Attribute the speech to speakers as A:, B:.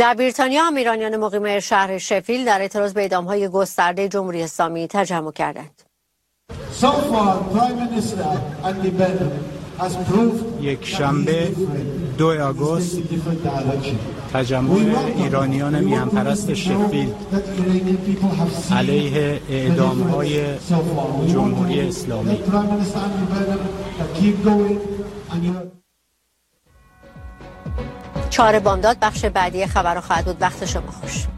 A: در بریتانیا هم ایرانیان مقیم شهر شفیلد در اعتراض به اعدام‌های گسترده جمهوری اسلامی تجمع کردند.
B: یک شنبه 2 آگوست تجمع ایرانیان میهن‌پرست شفیلد علیه اعدام‌های جمهوری اسلامی.
A: 4 بامداد بخش بعدی خبر خواهد بود. وقت شما خوش.